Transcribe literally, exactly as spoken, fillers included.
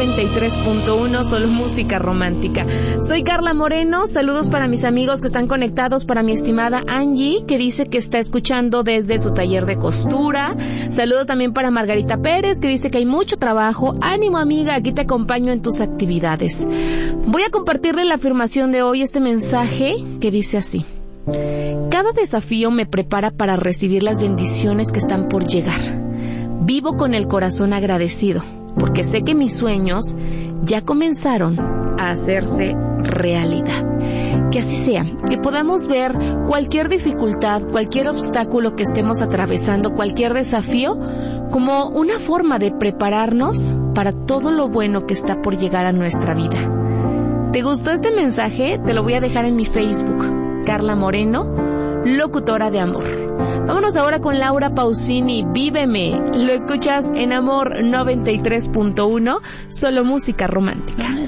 noventa y tres punto uno, solo música romántica. Soy Carla Moreno, saludos para mis amigos que están conectados, para mi estimada Angie, que dice que está escuchando desde su taller de costura. Saludos también para Margarita Pérez, que dice que hay mucho trabajo. Ánimo, amiga, aquí te acompaño en tus actividades. Voy a compartirle la afirmación de hoy, este mensaje que dice así: cada desafío me prepara para recibir las bendiciones que están por llegar. Vivo con el corazón agradecido, porque sé que mis sueños ya comenzaron a hacerse realidad. Que así sea, que podamos ver cualquier dificultad, cualquier obstáculo que estemos atravesando, cualquier desafío, como una forma de prepararnos para todo lo bueno que está por llegar a nuestra vida. ¿Te gustó este mensaje? Te lo voy a dejar en mi Facebook. Carla Moreno, locutora de amor. Vámonos ahora con Laura Pausini, Víveme. Lo escuchas en Amor noventa y tres punto uno, solo música romántica.